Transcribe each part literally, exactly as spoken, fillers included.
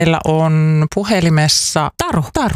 Meillä on puhelimessa Taru. Taru.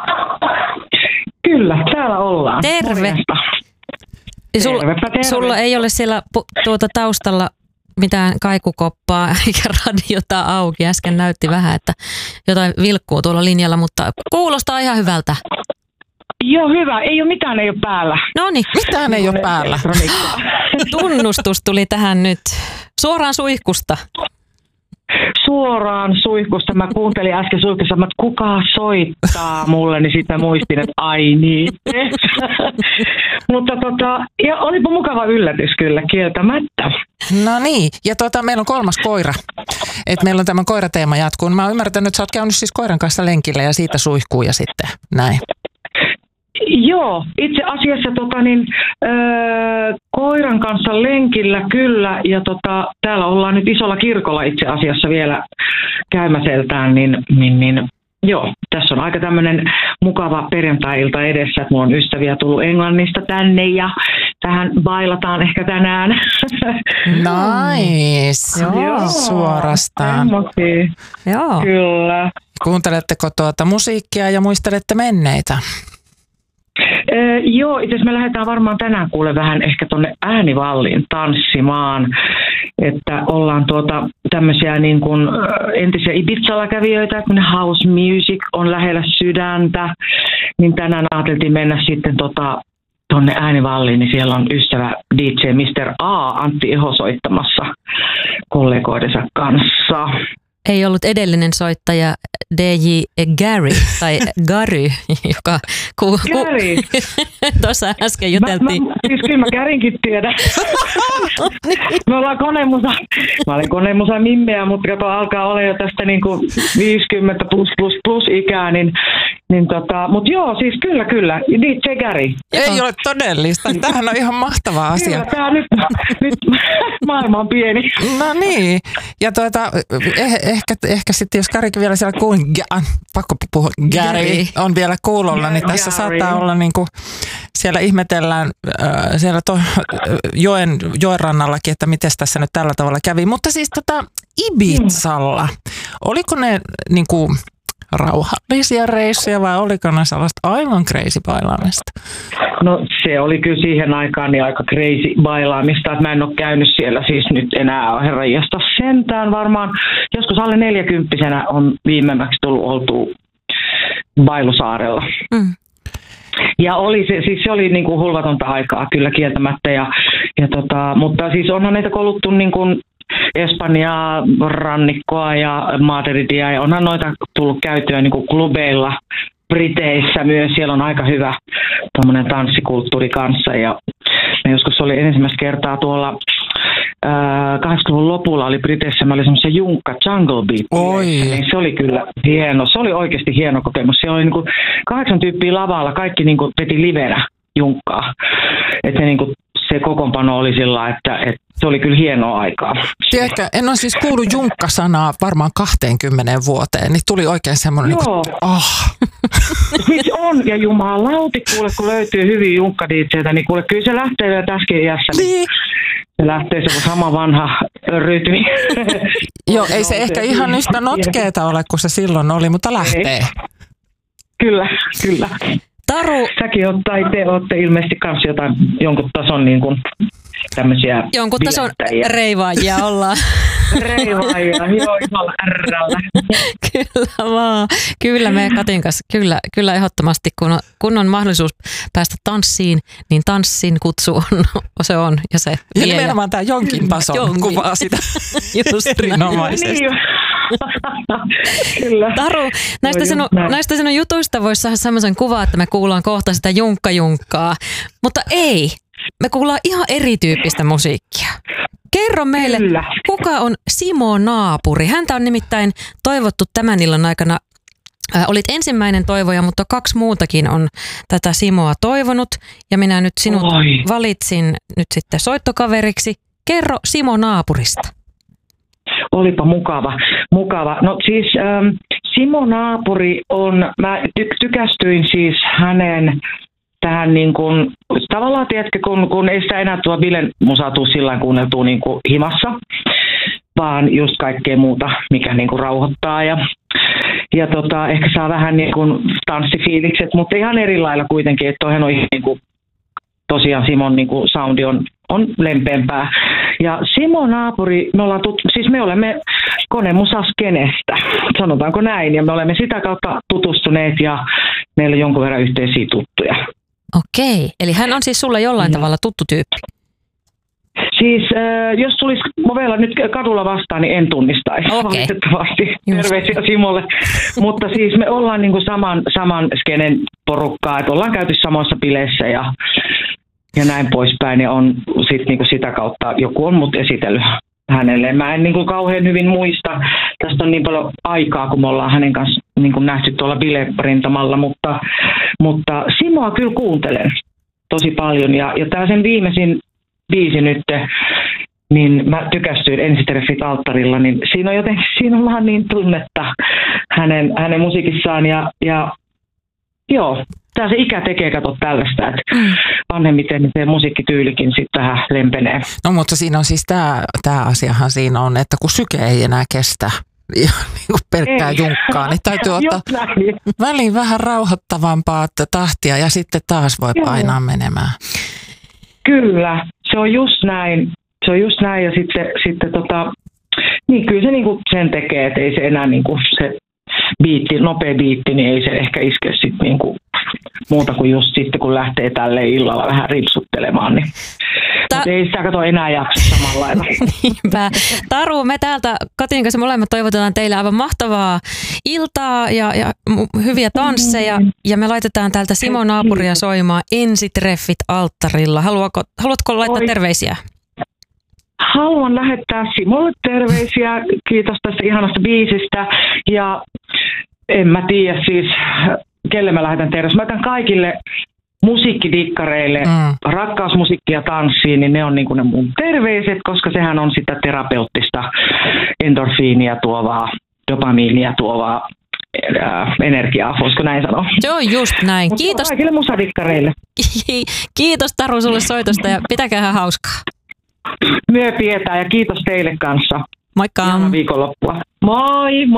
Kyllä, täällä ollaan. Terve. Sul, Tervepä terve. Sulla ei ole siellä tuota taustalla mitään kaikukoppaa eikä radiota auki. Äsken näytti vähän, että jotain vilkkuu tuolla linjalla, mutta kuulostaa ihan hyvältä. Joo, hyvä. Ei ole mitään, ei ole päällä. Noniin. Mitään ei ole päällä. Tunnustus tuli tähän nyt suoraan suihkusta. Suoraan suihkusta. Mä kuuntelin äsken suihkussa, että kuka soittaa mulle, niin sitten muistin, että ai niin. Mutta tota, ja olipa mukava yllätys kyllä, kieltämättä. No niin, ja tota, meillä on kolmas koira. Et meillä on tämän koirateema jatkuu. Mä oon ymmärtänyt, että sä oot käynyt siis koiran kanssa lenkillä ja siitä suihkuu ja sitten näin. Joo, itse asiassa tota, niin, öö, koiran kanssa lenkillä kyllä, ja tota, täällä ollaan nyt isolla kirkolla itse asiassa vielä käymäseltään, niin, niin, niin joo, tässä on aika tämmöinen mukava perjantai-ilta edessä, että mulla on ystäviä tullut Englannista tänne ja tähän bailataan ehkä tänään. Nice, Joo, suorastaan. Joo. Kyllä. Kuunteletteko tuota musiikkia ja muistelette menneitä? Öö, joo, itse asiassa me lähdetään varmaan tänään kuule vähän ehkä tuonne Äänivalliin tanssimaan, että ollaan tuota tämmöisiä niin kuin entisiä Ibizalla kävijöitä, kun house music on lähellä sydäntä, niin tänään ajateltiin mennä sitten tota tuonne Äänivalliin, niin siellä on ystävä D J mister A, Antti Eho soittamassa kollegoidensa kanssa. Ei ollut edellinen soittaja D J Gary tai Gary, joka ku, ku, tuossa äsken juteltiin. Mä, mä, siis kyllä mä Garinkin tiedän. Me ollaan konemusa. Mä olin konemusa mimmeä, mutta kato alkaa olla jo tästä niinku viisikymmentä plus plus plus ikää, niin, niin tota, mut joo, siis kyllä kyllä, D J Gary. Ei ole todellista, tämähän on ihan mahtava asia. Kyllä, tää nyt, nyt maailma on pieni. No niin, ja tuota, eh, ehkä, ehkä sitten jos Karikin vielä siellä kuulin, pakko puhua, Gary on vielä kuulolla, niin tässä Gary. saattaa olla niin kuin, siellä ihmetellään äh, siellä to, joen, joen rannallakin, että miten tässä nyt tällä tavalla kävi. Mutta siis tota Ibizalla, oliko ne niin kuin rauhallisia reissuja vai oliko ne sellaista aivan crazy bailaamista? No se oli kyllä siihen aikaan niin aika crazy bailaamista, että mä en ole käynyt siellä siis nyt enää herranjestas sentään varmaan. Joskus alle neljäkymppisenä on viimemmäksi tullut oltua Bailusaarella. Mm. Ja oli se, siis se oli niin kuin hulvatonta aikaa kyllä kieltämättä, ja, ja tota, mutta siis onhan näitä koluttu niin kuin Espanjaa, rannikkoa ja Madridia, ja onhan noita tullut käytyä niin kuin klubeilla Briteissä myös. Siellä on aika hyvä tommoinen tanssikulttuuri kanssa, ja me joskus oli ensimmäistä kertaa tuolla ää, kahdeksankymmentäluvun lopulla oli Briteissä, mä olin semmoisia junkka jungle beat, niin se oli kyllä hieno, se oli oikeasti hieno kokemus. Siellä oli niin kuin kahdeksan tyyppiä lavalla, kaikki niin kuin veti livenä junkkaa, että se niin kuin se kokoonpano oli sillä, että, että se oli kyllä hienoa aikaa. Tiedätkö, en ole siis kuullut junkka-sanaa varmaan kaksikymmentä vuoteen, niin tuli oikein semmoinen, niin kuin, oh. Siis on, ja jumalauti, kuule, kun löytyy hyviä junkka-diitseitä, niin kuule, kyllä se lähtee vielä tässäkin iässä. Niin. Se lähtee se sama vanha rytmi. Joo, ei se ehkä ihan yhtä notkeeta ole, kuin se silloin oli, mutta lähtee. Ei. Kyllä, kyllä. Taru. Säkin oot, tai te olette ilmeisesti kanssa jotain jonkun tason niin kuin tämmöisiä jonkun tason reivaajia ollaan. Reivaajia, joo, isolla R:llä. Kyllä vaan. Kyllä me Katin kanssa, kyllä, kyllä ehdottomasti, kun on, kun on mahdollisuus päästä tanssiin, niin tanssin kutsu on, se on. Ja, se ja nimenomaan tämä jonkin tason jonkin. Kuvaa sitä erinomaisesti. Kyllä. Taru, näistä sinun, näistä sinun jutuista voisi saada semmoisen kuvan, että me kuullaan kohta sitä junkka-junkkaa, mutta ei. Me kuullaan ihan erityyppistä musiikkia. Kerro meille, Kyllä. kuka on Simo Naapuri? Häntä on nimittäin toivottu tämän illan aikana. Äh, olit ensimmäinen toivoja, mutta kaksi muutakin on tätä Simoa toivonut. Ja minä nyt sinut Oi. valitsin nyt sitten soittokaveriksi. Kerro Simo Naapurista. Olipa mukava. mukava. No siis ähm, Simo Naapuri on, mä ty- tykästyin siis hänen tähän niin kuin, tavallaan tiedätkö, kun, kun ei sitä enää tuo bilen musaa tuu sillä kuunneltua niin kuin himassa, vaan just kaikkea muuta, mikä niin kuin rauhoittaa. Ja ja tota, ehkä saa vähän niin kuin tanssifiilikset, mutta ihan eri lailla kuitenkin, että toihan on niin kuin, tosiaan Simon niin kuin soundi on, on lempeämpää. Ja Simo naapuri, me ollaan tut, siis me olemme konemusaskenestä, sanotaanko näin, ja me olemme sitä kautta tutustuneet ja meillä on jonkun verran yhteisiä tuttuja. Okei, eli hän on siis sulle jollain ja. tavalla tuttu tyyppi. Siis äh, jos tulisi Movella nyt kadulla vastaan, niin en tunnistaisi okay. valitettavasti. Just. Terveisiä Simolle. Mutta siis me ollaan niinku saman, saman skenen porukkaa, että ollaan käyty samoissa bileissä ja, ja näin poispäin. Ja on sit niinku sitä kautta, joku on mut esitellyt hänelle. Mä en niinku kauhean hyvin muista, tästä on niin paljon aikaa, kun me ollaan hänen kanssa niinku nähty tuolla bilerintamalla, mutta, mutta Simoa kyllä kuuntelen tosi paljon. Ja, ja tää sen viimeisin biisi nyt, niin mä tykästyin Ensitreffit alttarilla, niin siinä on jotenkin, siinä on vähän niin tunnetta hänen, hänen musiikissaan ja, ja joo, tää se ikä tekee, kato tällaista, että vanhemmiten se musiikkityylikin sitten vähän lempenee. No mutta siinä on siis tää, tää asiahan siinä on, että kun syke ei enää kestä ja niin kuin pelkkää ei. junkkaa, niin täytyy ottaa väliin vähän rauhoittavampaa tahtia ja sitten taas voi painaa menemään. Kyllä, se on just näin. Se on just näin ja sitten, sitten tota, niin kyllä se niinku sen tekee, että ei se enää niinku se biitti, nopea biitti, niin ei se ehkä iske sitten niinku muuta kuin just sitten, kun lähtee tälle illalla vähän ripsuttelemaan, niin Ta- ei sitä kato enää jaksa samalla lailla. Niinpä. Taru, me täältä Katin kanssa molemmat toivotetaan teille aivan mahtavaa iltaa ja, ja hyviä tansseja mm. ja me laitetaan täältä Simo naapuria soimaan Ensitreffit alttarilla. Haluatko, haluatko laittaa Oi. terveisiä? Haluan lähettää Simolle terveisiä. Kiitos tästä ihanasta biisistä ja en mä tiedä siis, kelle mä lähetän terveisiä. Mä lähetän kaikille musiikkidikkareille, mm. rakkausmusiikkia tanssiin, niin ne on niin kuin ne mun terveiset, koska sehän on sitä terapeuttista endorfiinia tuovaa, dopamiinia tuovaa ää, energiaa, voisiko näin sanoa? Se on just näin. Mutta kiitos kaikille musadikkareille. Kiitos Taru sulle soitosta ja pitäkäähän hauskaa. Myö pidetään ja kiitos teille kanssa. Moikka. Ihana viikonloppua. Moi!